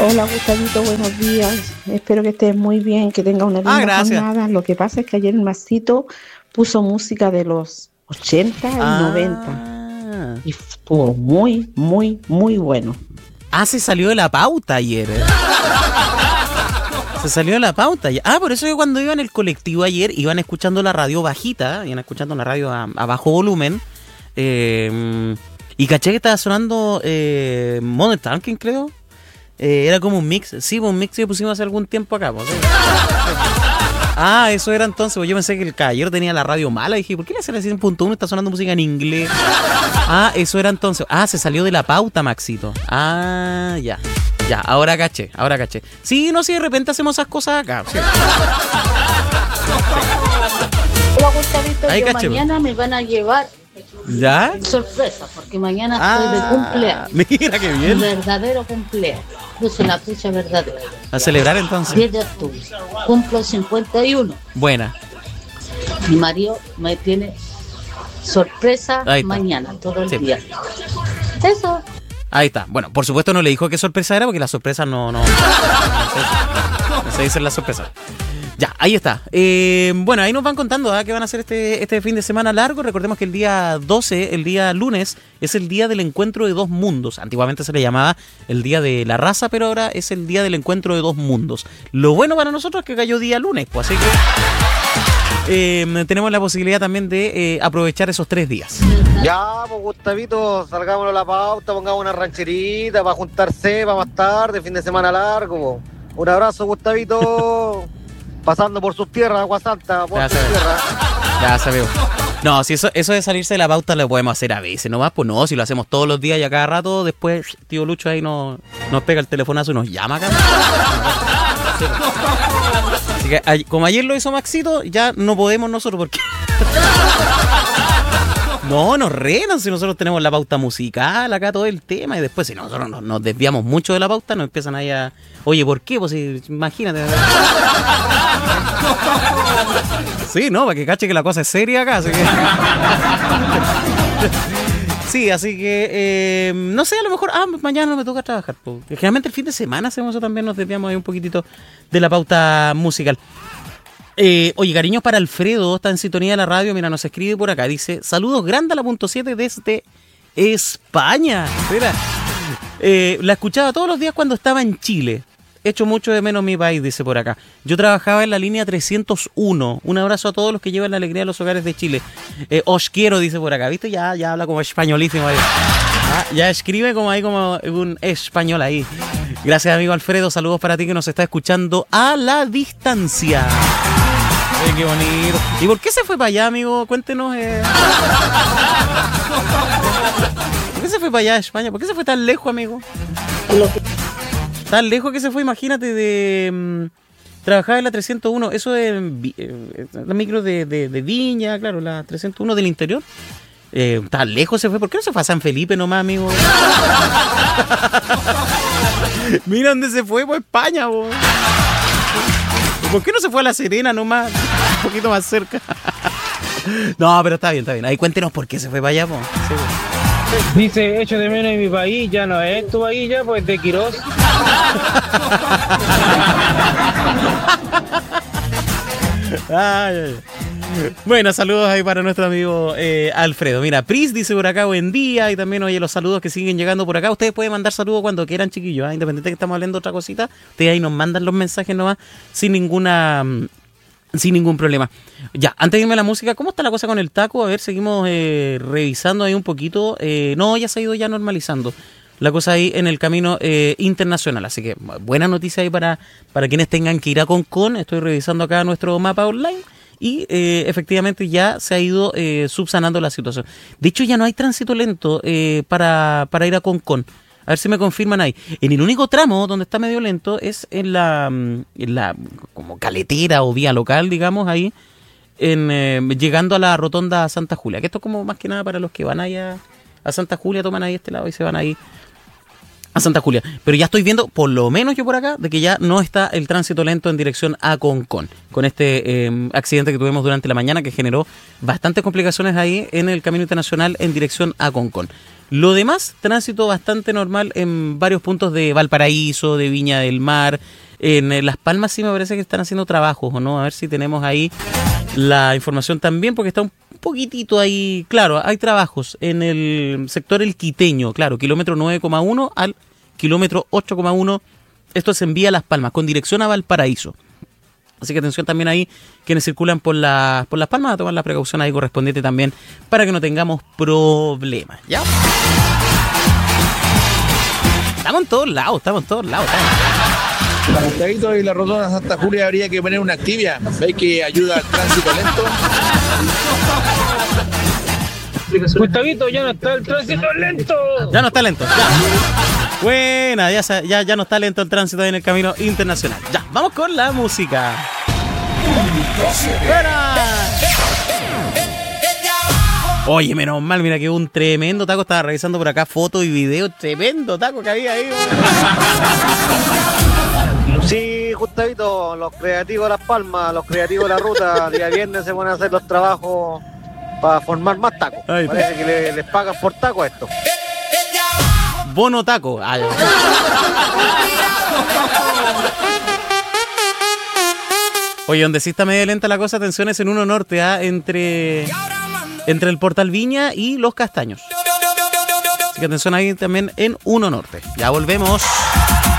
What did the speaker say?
Hola Gustavito, buenos días. Espero que estés muy bien, que tengas una linda Gracias. jornada. Lo que pasa es que ayer el Masito puso música de los 80 y 90 Ah. y estuvo muy, muy, muy bueno. Se salió de la pauta ayer. Se salió de la pauta. Por eso que cuando iba en el colectivo ayer, iban escuchando la radio bajita, iban escuchando la radio a bajo volumen. Y caché que estaba sonando Modern Talking, creo. Era como un mix. Sí, un mix que pusimos hace algún tiempo acá. Pues, sí. Eso era entonces. Pues yo pensé que el caballero tenía la radio mala. Y dije, ¿por qué le hace la 100.1? Está sonando música en inglés. Eso era entonces. Se salió de la pauta, Maxito. Ya. Ya, ahora caché. Sí, no, si de repente hacemos esas cosas acá. Sí. Hola Gustavito, Ahí yo caché. mañana me van a llevar ¿Ya? sorpresa, porque mañana estoy de cumpleaños. Mira qué bien. Verdadero cumpleaños. Puse la fecha verdadera. A celebrar entonces. 10 de octubre. Cumplo 51. Buena. Mi marido me tiene sorpresa Ahí está. mañana, todo el Sí. día. Eso. Ahí está. Bueno, por supuesto no le dijo qué sorpresa era porque las sorpresas no se dicen las sorpresas. Ya, ahí está. Bueno, ahí nos van contando qué van a hacer este fin de semana largo. Recordemos que el día 12, el día lunes, es el día del encuentro de dos mundos. Antiguamente se le llamaba el día de la raza, pero ahora es el día del encuentro de dos mundos. Lo bueno para nosotros es que cayó día lunes, pues así que tenemos la posibilidad también de aprovechar esos 3 días. Ya, pues Gustavito, salgámonos a la pauta, pongamos una rancherita para juntarse para más tarde, fin de semana largo. Un abrazo, Gustavito. Pasando por sus tierras, Agua Santa, por sus tierras. Ya sabemos. No, si eso de salirse de la pauta lo podemos hacer a veces, nomás, pues no, si lo hacemos todos los días y a cada rato, después tío Lucho ahí nos pega el telefonazo y nos llama acá. Así que como ayer lo hizo Maxito, ya no podemos nosotros porque... No, nos renan si nosotros tenemos la pauta musical acá, todo el tema, y después si nosotros nos desviamos mucho de la pauta, nos empiezan ahí a... Oye, ¿por qué? Pues imagínate. Sí, ¿no? Para que cache que la cosa es seria acá, así que... Sí, así que... no sé, a lo mejor... mañana me toca trabajar. Porque generalmente el fin de semana hacemos eso también, nos desviamos ahí un poquitito de la pauta musical. Oye, cariños para Alfredo, está en sintonía de la radio, mira, nos escribe por acá, dice, saludos grande a la .7 desde España. Mira, la escuchaba todos los días cuando estaba en Chile. Echo mucho de menos mi país, dice por acá. Yo trabajaba en la línea 301. Un abrazo a todos los que llevan la alegría a los hogares de Chile. Os quiero, dice por acá, ¿viste? Ya habla como españolísimo ahí. Ya escribe como ahí, como un español ahí. Gracias, amigo Alfredo. Saludos para ti que nos está escuchando a la distancia. Qué bonito. ¿Y por qué se fue para allá, amigo? Cuéntenos. ¿Por qué se fue para allá, España? ¿Por qué se fue tan lejos, amigo? Tan lejos que se fue, imagínate, de trabajar en la 301. Eso es la micro de Viña, claro, la 301 del interior. Tan lejos se fue. ¿Por qué no se fue a San Felipe nomás, amigo? Mira dónde se fue, pues España, bo. ¿Por qué no se fue a La Serena nomás? Un poquito más cerca. No, pero está bien. Ahí cuéntenos por qué se fue para allá, po. Sí, po. Dice, echo de menos en mi país, ya no es tu país ya, pues de Quirós. Ay. Bueno, saludos ahí para nuestro amigo Alfredo. Mira, Pris dice por acá buen día y también, oye, los saludos que siguen llegando por acá. Ustedes pueden mandar saludos cuando quieran, chiquillos, independiente de que estamos hablando de otra cosita. Ustedes ahí nos mandan los mensajes nomás sin ningún problema. Ya, antes de irme a la música, ¿cómo está la cosa con el taco? A ver, seguimos revisando ahí un poquito. No, ya se ha ido ya normalizando la cosa ahí en el camino internacional. Así que buena noticia ahí para quienes tengan que ir a Concón. Estoy revisando acá nuestro mapa online y efectivamente ya se ha ido subsanando la situación. De hecho, ya no hay tránsito lento para ir a Concón. A ver si me confirman ahí. En el único tramo donde está medio lento es en la como caletera o vía local, digamos, ahí, llegando a la rotonda Santa Julia. Que esto es como más que nada para los que van allá a Santa Julia, toman ahí este lado y se van ahí a Santa Julia. Pero ya estoy viendo, por lo menos yo por acá, de que ya no está el tránsito lento en dirección a Concón. Con este accidente que tuvimos durante la mañana que generó bastantes complicaciones ahí en el camino internacional en dirección a Concón. Lo demás, tránsito bastante normal en varios puntos de Valparaíso, de Viña del Mar. En Las Palmas sí me parece que están haciendo trabajos, ¿o no? A ver si tenemos ahí la información también, porque está un poquitito ahí. Claro, hay trabajos en el sector El Quiteño, claro, kilómetro 9,1 al kilómetro 8,1. Esto es en vía Las Palmas, con dirección a Valparaíso. Así que atención también ahí, quienes circulan por Las Palmas, a tomar la precaución ahí correspondiente también, para que no tengamos problemas, ¿ya? Estamos en todos lados. Para Gustavito y la rotonda Santa Julia habría que poner una activia. ¿Veis que ayuda al tránsito lento? Gustavito, ya no está el tránsito lento. Ya no está lento. Ya. Buena, ya no está lento el tránsito en el camino internacional. Ya, vamos con la música. ¡Fuera! Oye, menos mal, mira que un tremendo taco. Estaba revisando por acá fotos y videos. Tremendo taco que había ahí. Sí, Gustavito, los creativos de Las Palmas, los creativos de la ruta, día viernes se van a hacer los trabajos para formar más tacos. Ay, parece que les pagan por taco esto. Bono taco. Ay. Oye, donde sí está medio lenta la cosa, atención, es en 1 Norte, entre el Portal Viña y Los Castaños. Así que atención ahí también en 1 Norte. Ya volvemos.